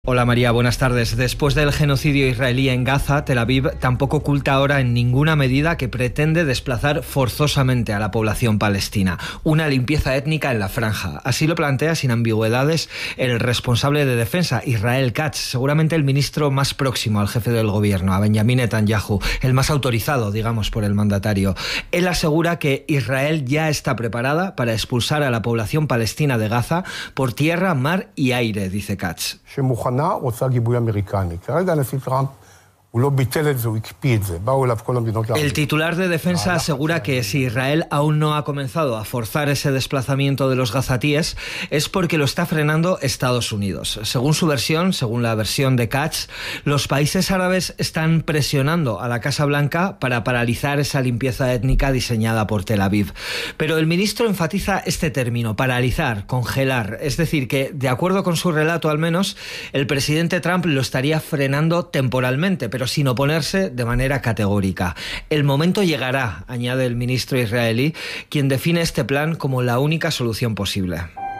Hola María, buenas tardes. Después del genocidio israelí en Gaza, Tel Aviv tampoco oculta ahora en ninguna medida que pretende desplazar forzosamente a la población palestina. Una limpieza étnica en la franja. Así lo plantea sin ambigüedades el responsable de defensa, Israel Katz, seguramente el ministro más próximo al jefe del gobierno, a Benjamin Netanyahu, el más autorizado, digamos, por el mandatario. Él asegura que Israel ya está preparada para expulsar a la población palestina de Gaza por tierra, mar y aire, dice Katz. El titular de defensa asegura que si Israel aún no ha comenzado a forzar ese desplazamiento de los gazatíes es porque lo está frenando Estados Unidos. Según su versión, según la versión de Katz, los países árabes están presionando a la Casa Blanca para paralizar esa limpieza étnica diseñada por Tel Aviv. Pero el ministro enfatiza este término, paralizar, congelar. Es decir, que, de acuerdo con su relato al menos, el presidente Trump lo estaría frenando temporalmente, pero sin oponerse de manera categórica. El momento llegará, añade el ministro israelí, quien define este plan como la única solución posible.